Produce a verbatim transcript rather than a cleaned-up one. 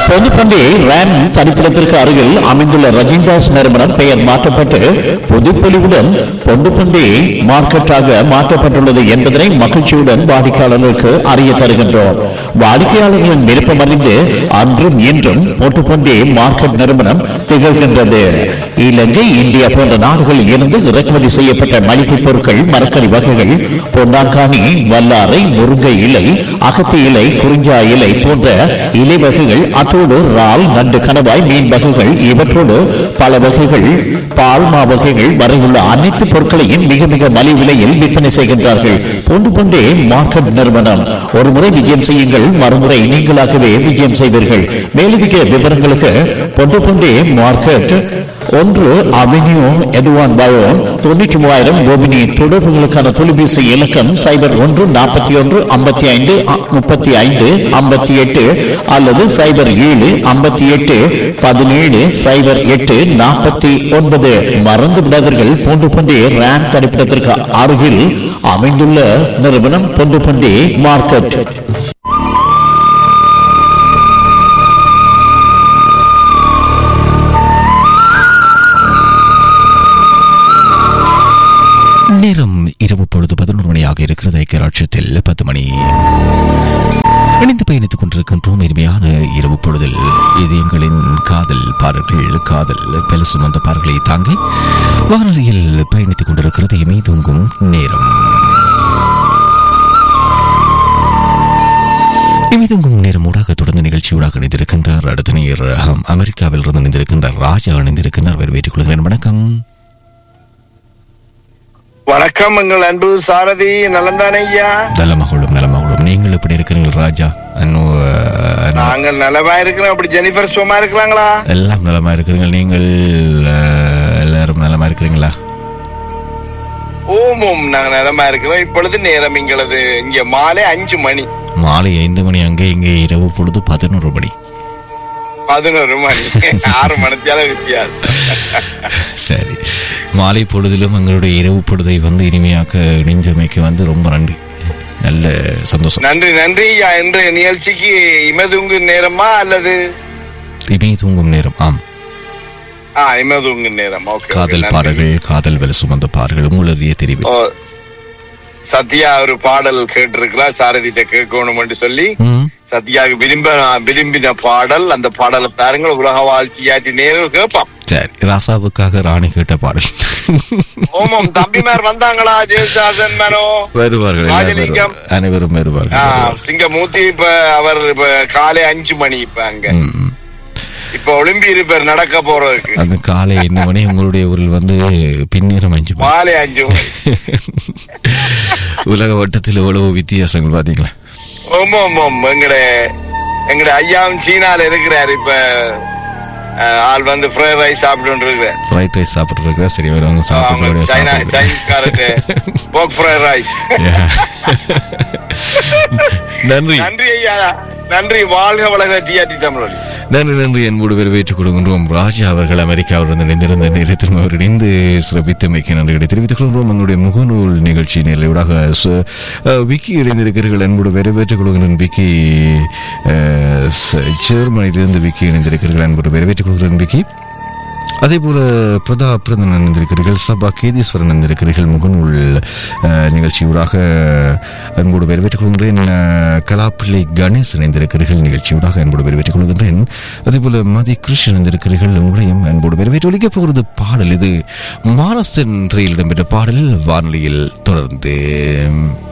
பொதுப்பண்டி RAM தனிப்பிடத்திற்கு அருகில் அமைந்துள்ள ரஜினிதாஸ் நிறுவனம் பெயர் மாற்றப்பட்டு புதுப்பொலிவுடன் பொண்டுப்பண்டி மார்க்கெட்டாக மாற்றப்பட்டுள்ளது என்பதனை மகிழ்ச்சியுடன் வாடிக்கையாளர்களுக்கு அறிய தருகின்றோம். வாடிக்கையாளர்களின் விருப்பம் அறிந்து அன்றும் இன்றும் பொட்டுப்பண்டி மார்க்கெட் நிறுவனம் திகழ்கின்றது. இலங்கை, இந்தியா போன்ற நாடுகளில் இருந்து இறக்குமதி செய்யப்பட்ட மளிகை பொருட்கள், மரக்கறி வகைகள், பொன்னாங்கானி, வல்லாரை, முருங்கை இலை, அகத்தி இலை, குறிஞ்சா இலை போன்ற இலை வகைகள், அத்தோடு இறால், நண்டு, கணவாய், மீன் வகைகள், இவற்றோடு பல வகைகள், பால்மா வகைகள் வரையுள்ள அனைத்து பொருட்களையும் மிக மிக மலிவு விலையில் விற்பனை செய்கின்றார்கள். பொண்டு பொண்டே மார்க்கெட் நிறுவனம். ஒரு முறை விஜயம் செய்யுங்கள், மறுமுறை நீங்களாகவே விஜயம் செய்வீர்கள். மேலதிக விவரங்களுக்கு பொண்டு பொண்டே மார்க்கெட் ஒன்று அவென்யூ எட்வான் பயோன் தொண்ணூற்றி மூவாயிரம் கோபினி. தொடர்புகளுக்கான தொலைபேசி இலக்கம் சைபர் ஒன்று நாற்பத்தி ஒன்று ஐம்பத்தி ஐந்து முப்பத்தி ஐந்து ஐம்பத்தி எட்டு அல்லது சைபர் ஏழு ஐம்பத்தி எட்டு பதினேழு சைபர் எட்டு நாற்பத்தி ஒன்பது. மறந்து விடாதீர்கள், பொண்டு பண்டி ரேம் தரிப்பிடத்திற்கு அருகில் அமைந்துள்ள நிறுவனம் பொண்டு பண்டி மார்க்கெட். நேரம் இரவு பொழுது பதினொரு மணியாக இருக்கிறது. ஐக்கியராட்சியத்தில் பத்து மணி. இணைந்து பயணித்துக் கொண்டிருக்கின்றோம் இனிமையான இரவு பொழுதில். இது எங்களின் காதல் பாடல்கள், காதல் பெல சுமந்த பாடல்களை தாங்கி வானொலியில் பயணித்துக் கொண்டிருக்கிறது இமை தூங்கும் நேரம். இமை தூங்கும் நேரம் ஊடாக தொடர்ந்து நிகழ்ச்சியூடாக இணைந்திருக்கின்றார் அடுத்த நேர் அமெரிக்காவில் இருந்து இணைந்திருக்கின்றார் ராஜா இணைந்திருக்கின்றார். வரவேற்றுக் கொள்கிறேன். வணக்கம். வணக்கம் எங்கள் அன்பு சாரதி. நலந்தானே ஐயா? நலமகளும் நலமகளும். நீங்கள் எப்படி இருக்கிறீர்கள் ராஜா? நாங்கள் நலமா இருக்கிறோம். அப்படி ஜெனிஃபர் சும்மா இருக்கிறாங்களா? எல்லாம் நலமா இருக்கிறீர்கள். நீங்கள் எல்லாரும் நலமா இருக்கிறீங்களா? ஓமும் நாங்கள் நலமா இருக்கிறோம். இப்பொழுது நேரம் எங்களது இங்க மாலை அஞ்சு மணி. மாலை ஐந்து மணி. அங்கே இங்கே இரவு பொழுது பதினோரு மணி. பதினோரு மணி. ஆறு மணித்தால வித்தியாசம். சரி, மாலை பொழுதிலும் எங்களுடைய இரவு பொழுதை வந்து இனிமையாக்க நெஞ்சமைக்கு வந்து ரொம்ப நன்றி. நல்ல சந்தோஷம். நன்றி நன்றி. இன்றைய நிகழ்ச்சிக்கு இமை தூங்கும் நேரமா அல்லது இமை தூங்கும் நேரம்? ஆம், இமை தூங்கும் நேரம். காதல் பாடல்கள், காதல் வெல சுமந்த பாடல்கள் உங்களுடைய தெரிவு. சத்யா ஒரு பாடல் கேட்டிருக்கிறா, சாரதிட்ட கேட்கணும் சொல்லி. சத்யாவுக்கு விரும்ப விரும்பின பாடல், அந்த பாடலை பாருங்க. உலக வாழ்க்கையாற்றி நேரில் கேட்பான். சரி, ராசாவுக்காக ராணி கேட்ட பாடல். ஓமம் தம்பிமார் வந்தாங்களா? ஜெயசாசன் மேனோ வருவார்கள், ராஜலிங்கம் அனைவரும் வருவார்கள். சிங்கமூர்த்தி இப்ப அவர் இப்ப காலை அஞ்சு மணி இப்ப அங்க இப்ப ஒலிம்பி இருப்பார் நடக்க போறதுக்கு. அந்த காலை ஐந்து மணி உங்களுடைய ஊரில் வந்து பின்னேறம் அஞ்சு மணி, மாலை அஞ்சு மணி. உலக வட்டத்தில் எவ்வளவு வித்தியாசங்கள் பாத்தீங்களா? ஓமோ ஓமோம். எங்கட எங்கட ஐயாவும் சீனால இருக்கிறாரு. இப்ப ஆள் வந்து ஃப்ரைட் ரைஸ் சாப்பிட்டு இருக்கிறார். ஃப்ரைட் ரைஸ் சாப்பிட்டு இருக்கிறார். சரி, வருவாங்க சாப்பிட்டு. சைனீஸ்காரருக்கு போக் ஃப்ரைட் ரைஸ். நன்றி நன்றி ஐயா, நன்றி. வாழ்க வளர்க டிஆர்டி தமிழ். நன்றி நன்றி. என்போடு வரவேற்றுக் கொள்கின்றோம் ராஜா அவர்கள் அமெரிக்காவிலிருந்து இணைந்திருந்த நேரத்தில் அவர் இணைந்து சிறப்பித்தமைக்கு நன்றிகளை தெரிவித்துக் கொள்கின்றோம். எங்களுடைய முகநூல் நிகழ்ச்சி நிலையூடாக விக்கி இணைந்திருக்கிறீர்கள். என்போடு வரவேற்றுக் கொள்கின்றேன் விக்கி. ஜெர்மனியிலிருந்து விக்கி இணைந்திருக்கிறீர்கள். என்போடு வரவேற்றுக் கொள்கிறேன் விக்கி. அதே போல பிரதாப் பிரதன் இணைந்திருக்கிறீர்கள். சபா கேதீஸ்வரன் இணைந்திருக்கிறீர்கள். முகநூல் நிகழ்ச்சியூடாக அன்போடு வரவேற்றுக் கொள்கின்றேன். கலாப்பிள்ளை கணேஷ் இணைந்திருக்கிறீர்கள். நிகழ்ச்சியூடாக அன்போடு வரவேற்றுக் கொள்கின்றேன். அதே போல மதி கிருஷ்ணன் இணைந்திருக்கிறீர்கள். உங்களையும் அன்போடு வரவேற்று ஒழிக்கப் போகிறது பாடல். இது மானசன் திரையில் இடம்பெற்ற பாடல் வானொலியில் தொடர்ந்து